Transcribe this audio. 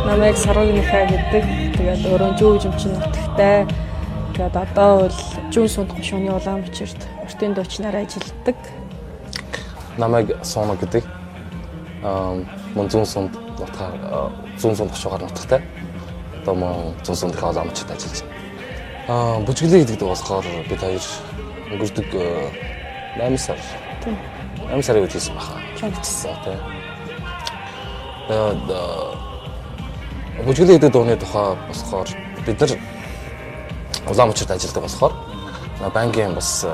намайг Сарвагнихаа гэдэг. Тэгээд өөрөө Жүү Жимчин нутагтай. Тэгээд одоо бол Жүүн сунд гушууны Улаанбаатарт уртын дуучнаар ажилладаг. Намайг Соно гэдэг. Мөн Зүүн сунд нутгаар Зүүн сунд гушуугаар нутагтай. Одоо мөн Зүүн сунд их Улаанбаатарт ажиллаж байна. Бүжиглээ гэдэг болохоор бид хоёр өнгөрдөг 8 сар. 8 сарын үед хийсэн баха. Чангацсан тий. Бүжиглээ гэдэг дууны тухай болохоор бид нар Улаанбаатарт ажилладаг болохоор банкын бас